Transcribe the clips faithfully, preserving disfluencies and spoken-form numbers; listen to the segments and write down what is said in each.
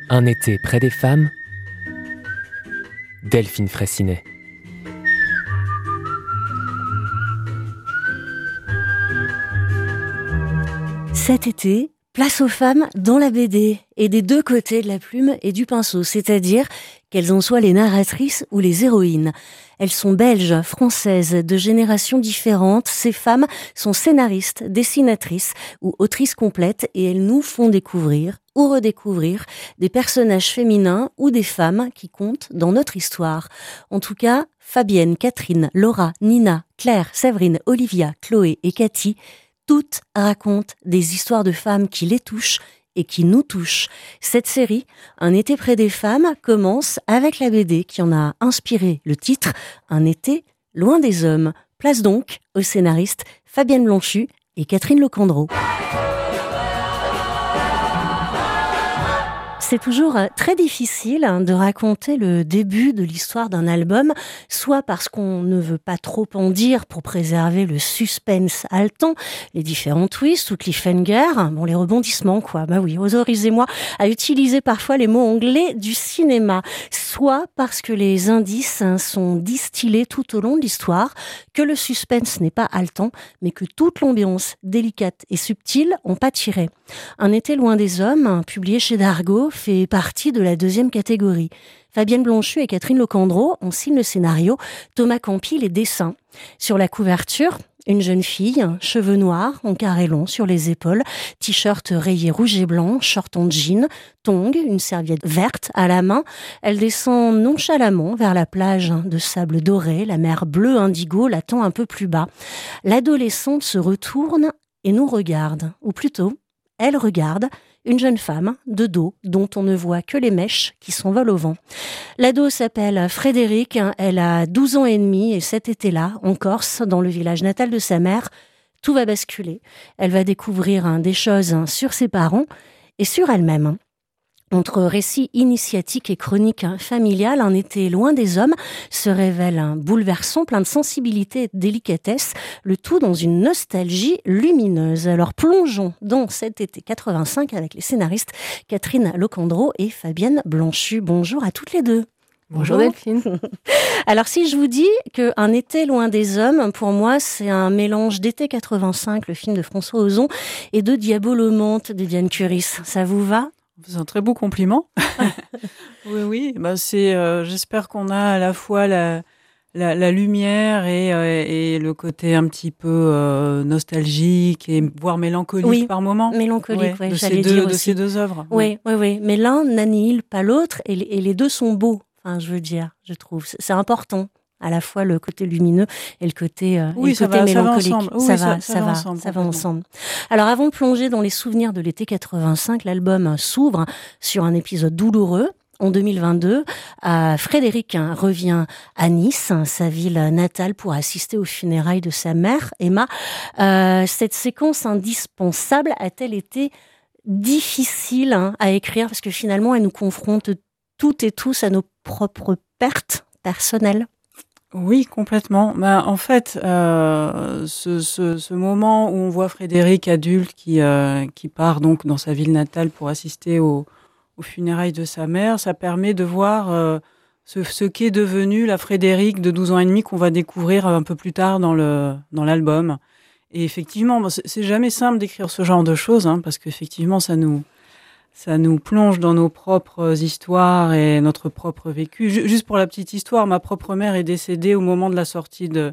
Un été près des femmes, Delphine Fraissinet. Cet été, place aux femmes dans la B D, et des deux côtés de la plume et du pinceau, c'est-à-dire qu'elles en soient les narratrices ou les héroïnes. Elles sont belges, françaises, de générations différentes. Ces femmes sont scénaristes, dessinatrices ou autrices complètes, et elles nous font découvrir ou redécouvrir des personnages féminins ou des femmes qui comptent dans notre histoire. En tout cas, Fabienne, Catherine, Laura, Nina, Claire, Séverine, Olivia, Chloé et Cathy, toutes racontent des histoires de femmes qui les touchent et qui nous touchent. Cette série, Un été près des femmes, commence avec la B D qui en a inspiré le titre, Un été loin des hommes. Place donc aux scénaristes Fabienne Blanchu et Catherine Lecandreau. C'est toujours très difficile de raconter le début de l'histoire d'un album, soit parce qu'on ne veut pas trop en dire pour préserver le suspense haletant, les différents twists ou cliffhangers, bon les rebondissements quoi, bah oui, autorisez-moi à utiliser parfois les mots anglais du cinéma, soit parce que les indices sont distillés tout au long de l'histoire, que le suspense n'est pas haletant, mais que toute l'ambiance délicate et subtile en pâtirait. Un été loin des hommes, publié chez Dargaud, fait partie de la deuxième catégorie. Fabienne Blanchu et Catherine Lecandreau en signent le scénario, Thomas Campi les dessins. Sur la couverture, une jeune fille, cheveux noirs, en carré long sur les épaules, t-shirt rayé rouge et blanc, short en jean, tongs, une serviette verte à la main. Elle descend nonchalamment vers la plage de sable doré, la mer bleue indigo l'attend un peu plus bas. L'adolescente se retourne et nous regarde, ou plutôt, elle regarde une jeune femme de dos dont on ne voit que les mèches qui s'envolent au vent. L'ado s'appelle Frédéric, elle a douze ans et demi et cet été-là, en Corse, dans le village natal de sa mère, tout va basculer. Elle va découvrir des choses sur ses parents et sur elle-même. Entre récits initiatiques et chroniques familiales, Un été loin des hommes se révèle un bouleversant, plein de sensibilité et de délicatesse, le tout dans une nostalgie lumineuse. Alors plongeons dans cet été quatre-vingt-cinq avec les scénaristes Catherine Lecandreau et Fabienne Blanchu. Bonjour à toutes les deux. Bonjour Delphine. Alors si je vous dis que Un été loin des hommes, pour moi c'est un mélange d'été quatre-vingt-cinq, le film de François Ozon, et de Diabolomante de Diane Curis, ça vous va ? C'est un très beau compliment. oui, oui. Bah, c'est, euh, j'espère qu'on a à la fois la, la, la lumière et, euh, et le côté un petit peu euh, nostalgique et voire mélancolique oui, par moment. Mélancolique, ouais, oui, de j'allais ces deux, dire de aussi. ces deux œuvres. Oui, oui, oui. Mais l'un n'annihile pas l'autre et, et les deux sont beaux. Enfin, je veux dire, je trouve. C'est, c'est important. À la fois le côté lumineux et le côté, euh, oui, et le côté va, mélancolique. Ça va ensemble. Ça, oui, va, ça, ça, ça va, va ensemble. Ça va ensemble. Alors, avant de plonger dans les souvenirs de l'été quatre-vingt-cinq, l'album s'ouvre sur un épisode douloureux. En deux mille vingt-deux, euh, Frédéric revient à Nice, sa ville natale, pour assister aux funérailles de sa mère, Emma. Euh, cette séquence indispensable a-t-elle été difficile hein, à écrire parce que finalement, elle nous confronte toutes et tous à nos propres pertes personnelles? Oui, complètement. Bah, en fait, euh, ce, ce, ce moment où on voit Frédéric adulte qui, euh, qui part donc dans sa ville natale pour assister au, aux funérailles de sa mère, ça permet de voir euh, ce, ce qu'est devenu la Frédéric de douze ans et demi qu'on va découvrir un peu plus tard dans, le, dans l'album. Et effectivement, bon, c'est, c'est jamais simple d'écrire ce genre de choses, hein, parce qu'effectivement, ça nous... Ça nous plonge dans nos propres histoires et notre propre vécu. Juste pour la petite histoire, ma propre mère est décédée au moment de la sortie de,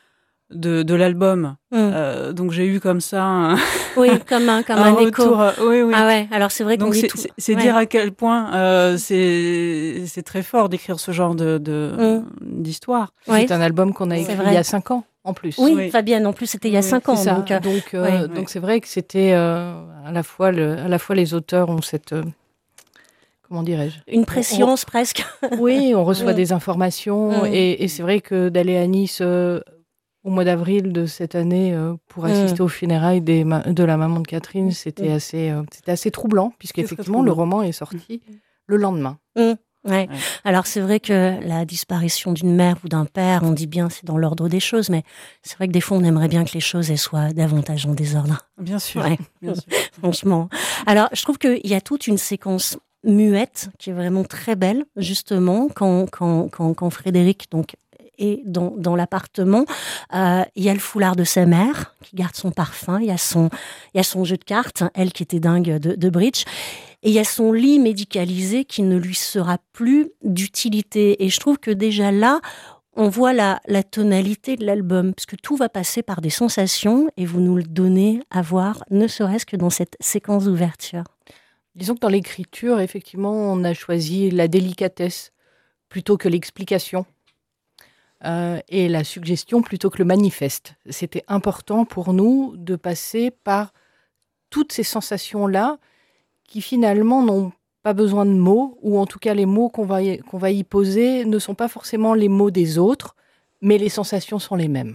de, de l'album. Mmh. Euh, donc j'ai eu comme ça un... Oui, comme un, comme un un retour. écho. Oui, oui. Ah ouais, alors c'est vrai qu'on donc dit c'est, tout. C'est, c'est ouais. dire à quel point euh, c'est, c'est très fort d'écrire ce genre de, de, mmh. d'histoire. Ouais. C'est un album qu'on a écrit il y a cinq ans. En plus. Oui, oui, Fabienne, en plus, c'était il y a cinq oui, ans. Ça. Donc, euh, donc, euh, oui. donc c'est vrai que c'était euh, à, la fois le, à la fois les auteurs ont cette... Euh, comment dirais-je ? Une préscience on, presque. Oui, on reçoit oui. des informations. Oui. Et, et c'est vrai que d'aller à Nice euh, au mois d'avril de cette année euh, pour assister mmh. aux funérailles des ma- de la maman de Catherine, c'était, mmh. assez, euh, c'était assez troublant, puisqu'effectivement, le roman est sorti mmh. le lendemain. Mmh. Ouais. ouais. Alors c'est vrai que la disparition d'une mère ou d'un père, on dit bien c'est dans l'ordre des choses, mais c'est vrai que des fois on aimerait bien que les choses elles soient davantage en désordre. Bien sûr. Ouais. Bien sûr. Franchement. Alors je trouve qu'il y a toute une séquence muette qui est vraiment très belle, justement, quand, quand, quand, quand Frédéric donc, est dans, dans l'appartement. Euh, il y a le foulard de sa mère qui garde son parfum, il y a son, il y a son jeu de cartes, elle qui était dingue de, de bridge. Et il y a son lit médicalisé qui ne lui sera plus d'utilité. Et je trouve que déjà là, on voit la, la tonalité de l'album, parce que tout va passer par des sensations, et vous nous le donnez à voir, ne serait-ce que dans cette séquence d'ouverture. Disons que dans l'écriture, effectivement, on a choisi la délicatesse plutôt que l'explication, euh, et la suggestion plutôt que le manifeste. C'était important pour nous de passer par toutes ces sensations-là, qui finalement n'ont pas besoin de mots, ou en tout cas les mots qu'on va y, qu'on va y poser ne sont pas forcément les mots des autres, mais les sensations sont les mêmes.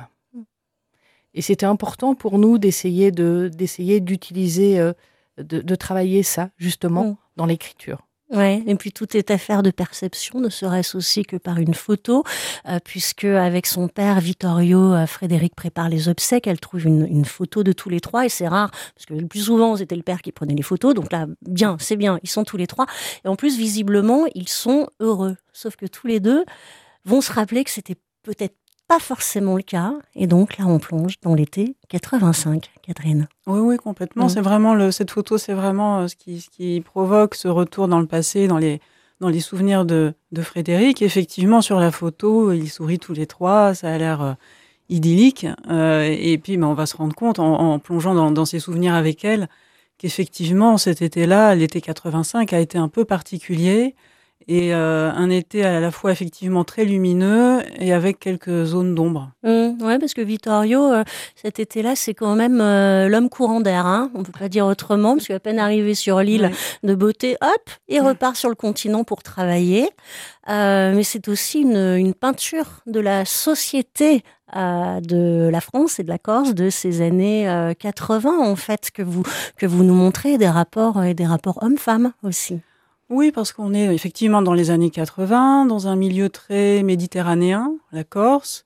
Et c'était important pour nous d'essayer, de, d'essayer d'utiliser, euh, de, de travailler ça, justement, mmh. dans l'écriture. Ouais, et puis tout est affaire de perception, ne serait-ce aussi que par une photo, euh, puisque avec son père Vittorio, euh, Frédéric prépare les obsèques, elle trouve une, une photo de tous les trois, et c'est rare, parce que le plus souvent c'était le père qui prenait les photos, donc là, bien, c'est bien, ils sont tous les trois, et en plus, visiblement, ils sont heureux, sauf que tous les deux vont se rappeler que c'était peut-être pas forcément le cas, et donc là on plonge dans l'été quatre-vingt-cinq, Catherine. Oui, oui, complètement. Mmh. C'est vraiment le, cette photo, c'est vraiment euh, ce qui, ce qui provoque ce retour dans le passé, dans les, dans les souvenirs de, de Frédéric. Effectivement, sur la photo, ils sourient tous les trois, ça a l'air euh, idyllique. Euh, et puis, ben, on va se rendre compte, en, en plongeant dans, dans ses souvenirs avec elle, qu'effectivement, cet été-là, l'été quatre-vingt-cinq, a été un peu particulier. Et euh, un été à la fois effectivement très lumineux et avec quelques zones d'ombre. Mmh, ouais, parce que Vittorio, euh, cet été-là, c'est quand même euh, l'homme courant d'air, hein, on ne peut pas dire autrement, parce qu'à peine arrivé sur l'île ouais. de beauté, hop, il repart sur le continent pour travailler. Euh, mais c'est aussi une, une peinture de la société euh, de la France et de la Corse de ces années euh, quatre-vingts, en fait, que vous, que vous nous montrez, des rapports, et des rapports hommes-femmes aussi. Oui, parce qu'on est effectivement dans les années quatre-vingts, dans un milieu très méditerranéen, la Corse,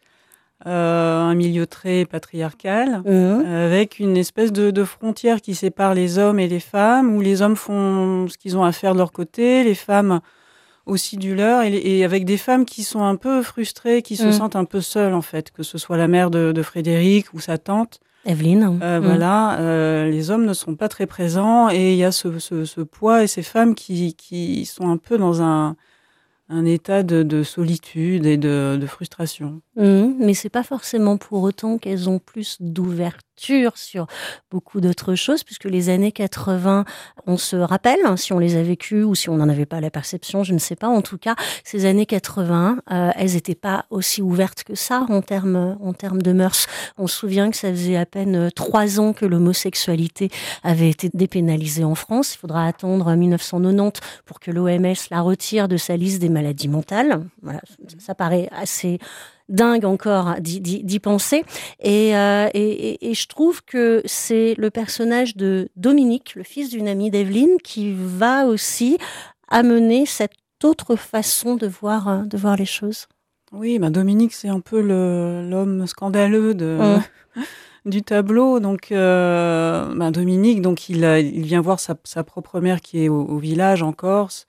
euh, un milieu très patriarcal, mmh. avec une espèce de, de frontière qui sépare les hommes et les femmes, où les hommes font ce qu'ils ont à faire de leur côté, les femmes aussi du leur, et, et avec des femmes qui sont un peu frustrées, qui se mmh. sentent un peu seules en fait, que ce soit la mère de, de Frédéric ou sa tante. Evelyne. Euh, mmh. Voilà, euh, les hommes ne sont pas très présents et il y a ce, ce, ce poids et ces femmes qui, qui sont un peu dans un, un état de, de solitude et de, de frustration. Mmh, mais c'est pas forcément pour autant qu'elles ont plus d'ouverture sur beaucoup d'autres choses, puisque les années quatre-vingts, on se rappelle, hein, si on les a vécues ou si on n'en avait pas la perception, je ne sais pas. En tout cas, ces années quatre-vingts, euh, elles n'étaient pas aussi ouvertes que ça en termes, en termes de mœurs. On se souvient que ça faisait à peine trois ans que l'homosexualité avait été dépénalisée en France. Il faudra attendre mille neuf cent quatre-vingt-dix pour que l'O M S la retire de sa liste des maladies mentales. Voilà, ça paraît assez dingue encore d'y, d'y, d'y penser. Et, euh, et, et, et je trouve que c'est le personnage de Dominique, le fils d'une amie d'Evelyne, qui va aussi amener cette autre façon de voir, de voir les choses. Oui, bah Dominique, c'est un peu le, l'homme scandaleux de, mmh. du tableau. Donc, euh, bah Dominique, donc il, a, il vient voir sa, sa propre mère qui est au, au village en Corse.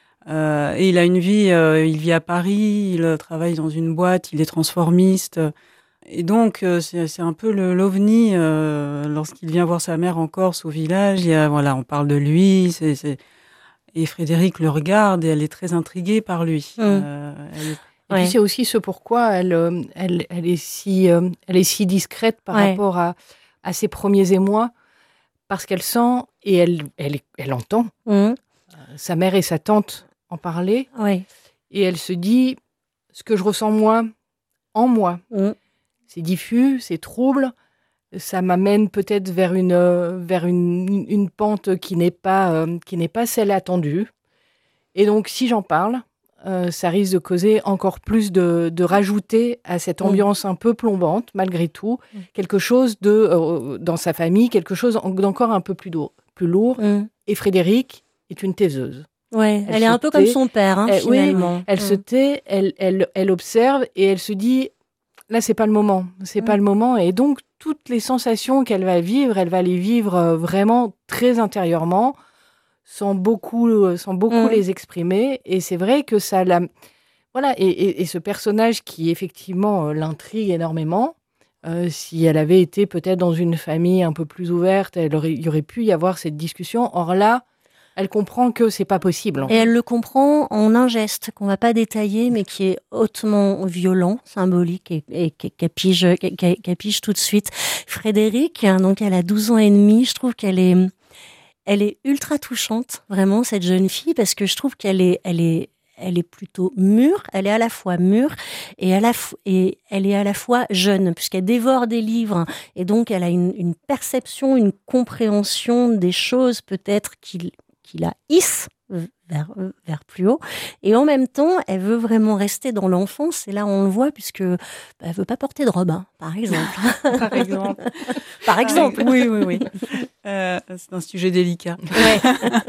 Euh, et il a une vie, euh, il vit à Paris, il travaille dans une boîte, il est transformiste. Et donc, euh, c'est, c'est un peu le, l'ovni euh, lorsqu'il vient voir sa mère en Corse au village. Il y a, voilà, on parle de lui, c'est, c'est... et Frédéric le regarde et elle est très intriguée par lui. Mmh. Euh, elle est... Et ouais. puis c'est aussi ce pourquoi elle, elle, elle, est, si, euh, elle est si discrète par ouais. rapport à, à ses premiers émois, parce qu'elle sent et elle, elle, elle entend mmh. euh, sa mère et sa tante en parler, ouais. et elle se dit, ce que je ressens moi, en moi, mmh. c'est diffus, c'est trouble, ça m'amène peut-être vers une, euh, vers une, une pente qui n'est pas, euh, qui n'est pas celle attendue, et donc si j'en parle, euh, ça risque de causer encore plus de, de rajouter à cette ambiance mmh. un peu plombante, malgré tout, mmh. quelque chose de, euh, dans sa famille, quelque chose d'encore un peu plus lourd, plus lourd. Mmh. Et Frédéric est une taiseuse. Ouais, elle, elle est un peu tait, comme son père, hein, elle, finalement. Oui, elle mmh. se tait, elle, elle, elle observe et elle se dit, là, c'est pas le moment, c'est mmh. pas le moment. Et donc, toutes les sensations qu'elle va vivre, elle va les vivre vraiment très intérieurement, sans beaucoup, sans beaucoup mmh. les exprimer. Et c'est vrai que ça l'a... Voilà, et, et, et ce personnage qui, effectivement, euh, l'intrigue énormément, euh, si elle avait été peut-être dans une famille un peu plus ouverte, elle aurait, il y aurait pu y avoir cette discussion. Or là, elle comprend que c'est pas possible. Et elle le comprend en un geste qu'on va pas détailler, mais qui est hautement violent, symbolique, et, et qu'elle pige, qu'elle, qu'elle pige tout de suite. Frédéric, donc elle a douze ans et demi, je trouve qu'elle est, elle est ultra touchante, vraiment, cette jeune fille, parce que je trouve qu'elle est, elle est, elle est plutôt mûre, elle est à la fois mûre et, à la fo- et elle est à la fois jeune, puisqu'elle dévore des livres, et donc elle a une, une perception, une compréhension des choses peut-être qu'il qui la hisse vers, vers plus haut. Et en même temps, elle veut vraiment rester dans l'enfance. Et là, on le voit, puisque bah, elle veut pas porter de robe, hein, par exemple. par exemple. Par exemple. Oui, oui, oui. Euh, c'est un sujet délicat. Ouais.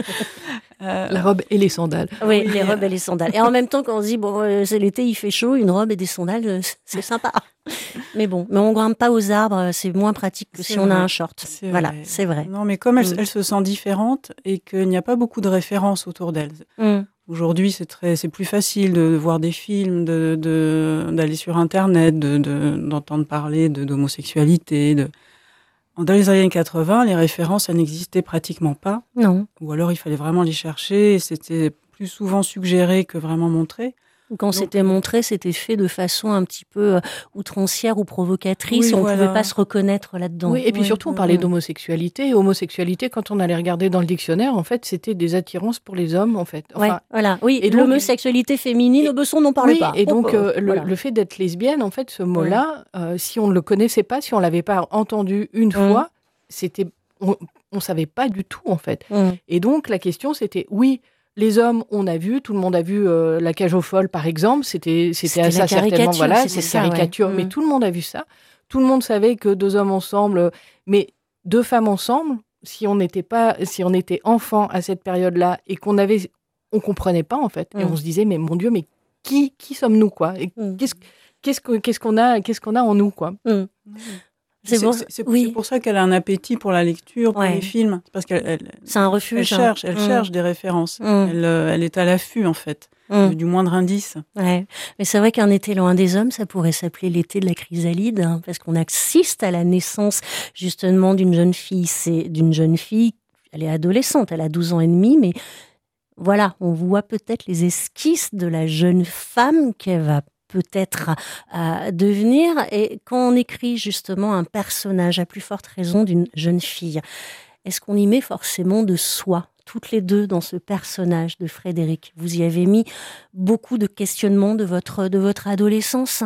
euh, La robe et les sandales. Oui, oui, les robes et les sandales. Et en même temps, quand on se dit, bon, euh, c'est l'été, il fait chaud, une robe et des sandales, euh, c'est sympa. Mais bon, mais on grimpe pas aux arbres, c'est moins pratique que c'est si vrai. On a un short. C'est voilà, vrai. c'est vrai. Non, mais comme elle, mmh. elle se sent différente et qu'il n'y a pas beaucoup de références autour d'elle. Mmh. Aujourd'hui, c'est très, c'est plus facile de voir des films, de, de, d'aller sur Internet, de, de, d'entendre parler de, d'homosexualité. De... Dans les années quatre-vingts, les références, elles n'existaient pratiquement pas. Non. Ou alors, il fallait vraiment les chercher et c'était plus souvent suggéré que vraiment montré. Quand Donc, c'était montré, c'était fait de façon un petit peu euh, outrancière ou provocatrice. Oui, on ne voilà. pouvait pas se reconnaître là-dedans. Oui, et puis oui, surtout, on oui, parlait oui. d'homosexualité. Et homosexualité, quand on allait regarder dans le dictionnaire, en fait, c'était des attirances pour les hommes, en fait. Enfin, ouais, voilà. Oui, et donc, l'homosexualité féminine, au Besson n'en parlait oui, pas. Et donc, oh, euh, le, voilà. le fait d'être lesbienne, en fait, ce mot-là, ouais. euh, si on ne le connaissait pas, si on ne l'avait pas entendu une mmh. fois, c'était, on ne savait pas du tout, en fait. Mmh. Et donc, la question, c'était, oui, les hommes, on a vu, tout le monde a vu euh, La Cage aux folles, par exemple. C'était, c'était, c'était ça, certainement. Voilà, c'est cette caricature. Ouais. Mais mmh. tout le monde a vu ça. Tout le monde savait que deux hommes ensemble, mais deux femmes ensemble, si on n'était pas, si on était enfant à cette période-là et qu'on avait, on comprenait pas, en fait. Mmh. Et on se disait, mais mon Dieu, mais qui, qui sommes-nous, quoi? Et mmh. qu'est-ce, qu'est-ce, que, qu'est-ce qu'on a, qu'est-ce qu'on a en nous, quoi? Mmh. C'est, c'est, bon. c'est, c'est, oui. c'est pour ça qu'elle a un appétit pour la lecture, pour ouais. les films. C'est parce qu'elle elle, c'est un refuge. Elle cherche, elle mmh. cherche des références. Mmh. Elle, euh, elle est à l'affût, en fait, mmh. du, du moindre indice. Ouais. Mais c'est vrai qu'un été loin des hommes, ça pourrait s'appeler l'été de la chrysalide, hein, parce qu'on assiste à la naissance, justement, d'une jeune fille. C'est d'une jeune fille, elle est adolescente, elle a douze ans et demi, mais voilà, on voit peut-être les esquisses de la jeune femme qu'elle va peut-être à devenir. Et quand on écrit justement un personnage, à plus forte raison d'une jeune fille, est-ce qu'on y met forcément de soi, toutes les deux, dans ce personnage de Frédéric? Vous y avez mis beaucoup de questionnements de votre, de votre adolescence.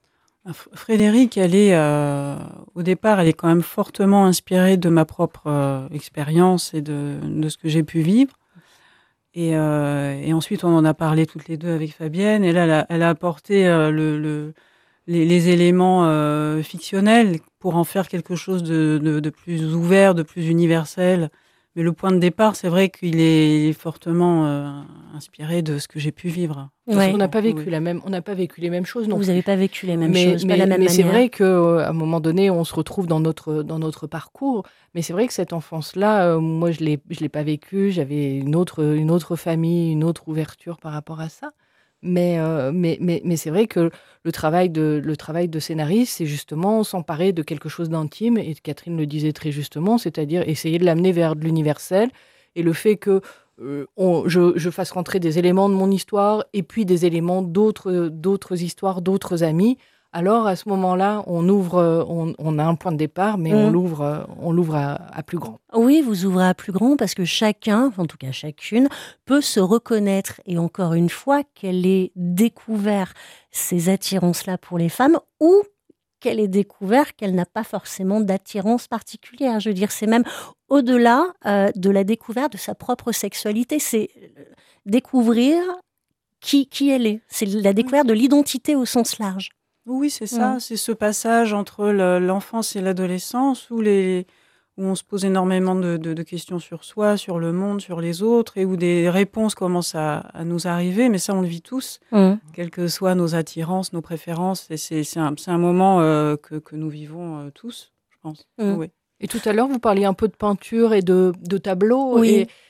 Frédéric, elle est, euh, au départ, elle est quand même fortement inspirée de ma propre euh, expérience et de, de ce que j'ai pu vivre. Et, euh, et ensuite, on en a parlé toutes les deux avec Fabienne. Et là, elle a, elle a apporté euh, le, le, les, les éléments euh, fictionnels pour en faire quelque chose de, de, de plus ouvert, de plus universel. Mais le point de départ, c'est vrai qu'il est, il est fortement euh, inspiré de ce que j'ai pu vivre. Ouais. On n'a pas vécu oui. la même, on n'a pas vécu les mêmes choses. Non Vous n'avez pas vécu les mêmes mais, choses, mais, pas la même mais manière. c'est vrai qu'à euh, un moment donné, on se retrouve dans notre dans notre parcours. Mais c'est vrai que cette enfance-là, euh, moi, je l'ai, je l'ai pas vécue. J'avais une autre une autre famille, une autre ouverture par rapport à ça. Mais, euh, mais, mais, mais c'est vrai que le travail de, le travail de scénariste, c'est justement s'emparer de quelque chose d'intime, et Catherine le disait très justement, c'est-à-dire essayer de l'amener vers de l'universel, et le fait que euh, on, je, je fasse rentrer des éléments de mon histoire, et puis des éléments d'autres, d'autres histoires, d'autres amis, alors à ce moment-là, on ouvre, on, on a un point de départ, mais mmh. on l'ouvre, on l'ouvre à, à plus grand. Oui, vous ouvrez à plus grand parce que chacun, en tout cas chacune, peut se reconnaître. Et encore une fois, qu'elle ait découvert ces attirances-là pour les femmes ou qu'elle ait découvert qu'elle n'a pas forcément d'attirance particulière. Je veux dire, c'est même au-delà euh, de la découverte de sa propre sexualité. C'est découvrir qui, qui elle est. C'est la découverte de l'identité au sens large. Oui, c'est ça. Ouais. C'est ce passage entre le, l'enfance et l'adolescence où, les, où on se pose énormément de, de, de questions sur soi, sur le monde, sur les autres, et où des réponses commencent à, à nous arriver. Mais ça, on le vit tous, mmh. quelles que soient nos attirances, nos préférences. Et c'est, c'est, un, c'est un moment euh, que, que nous vivons euh, tous, je pense. Mmh. Oui. Et tout à l'heure, vous parliez un peu de peinture et de, de tableaux. Oui. Et...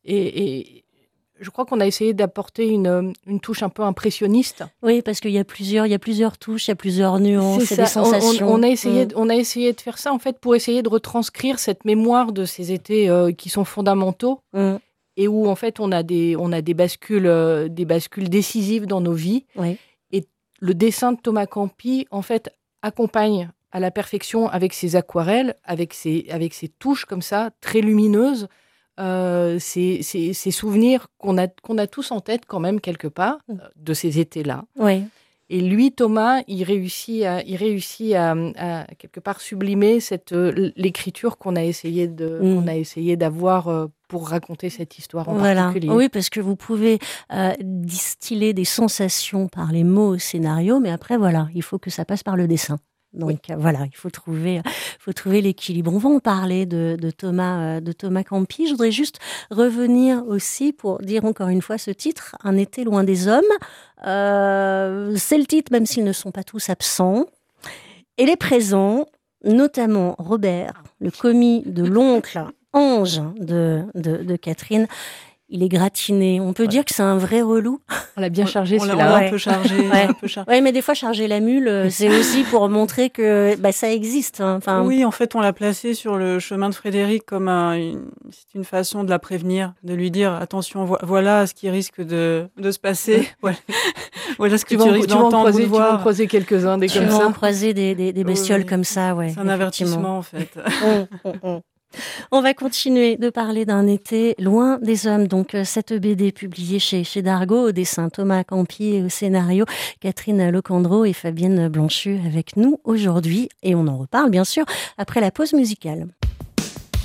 et, et je crois qu'on a essayé d'apporter une, une touche un peu impressionniste. Oui, parce qu'il y a plusieurs, il y a plusieurs touches, il y a plusieurs nuances, il y a des sensations. On, on, on, a essayé, mmh. on a essayé de faire ça, en fait, pour essayer de retranscrire cette mémoire de ces étés euh, qui sont fondamentaux mmh. et où, en fait, on a des, on a des, bascules, euh, des bascules décisives dans nos vies. Oui. Et le dessin de Thomas Campi, en fait, accompagne à la perfection avec ses aquarelles, avec ses, avec ses touches comme ça, très lumineuses, euh, ces, ces, ces souvenirs qu'on a, qu'on a tous en tête quand même quelque part, euh, de ces étés-là. Oui. Et lui, Thomas, il réussit à, il réussit à, à quelque part sublimer cette, euh, l'écriture qu'on a essayé, de, mmh. qu'on a essayé d'avoir euh, pour raconter cette histoire en voilà. particulier. Oui, parce que vous pouvez euh, distiller des sensations par les mots au scénario, mais après, voilà, il faut que ça passe par le dessin. Donc oui. euh, voilà, il faut trouver, faut trouver l'équilibre. On va en parler de, de Thomas, euh, de Thomas Campi. Je voudrais juste revenir aussi pour dire encore une fois ce titre, Un été loin des hommes. Euh, c'est le titre, même s'ils ne sont pas tous absents. Et les présents, notamment Robert, le commis de l'oncle Ange de, de, de Catherine. Il est gratiné. On peut ouais. dire que c'est un vrai relou. On l'a bien chargé, on, celui-là. On l'a ouais. un peu chargé. Ouais. Un peu char... ouais, mais des fois, charger la mule, c'est aussi pour montrer que bah, ça existe. Hein. Enfin... Oui, en fait, on l'a placé sur le chemin de Frédéric comme un, une, c'est une façon de la prévenir, de lui dire attention, vo- voilà ce qui risque de, de se passer. voilà. voilà ce que tu, tu risques d'entendre ou de voir. Tu vas en croiser quelques-uns des tu comme ça. Tu vas en ça. croiser des, des, des bestioles oui. comme ça, ouais. C'est un avertissement, en fait. on, on, on. On va continuer de parler d'un été loin des hommes. Donc, euh, cette B D publiée chez, chez Dargaud, au dessin Thomas Campi et au scénario Catherine Locandro et Fabienne Blanchu avec nous aujourd'hui. Et on en reparle, bien sûr, après la pause musicale.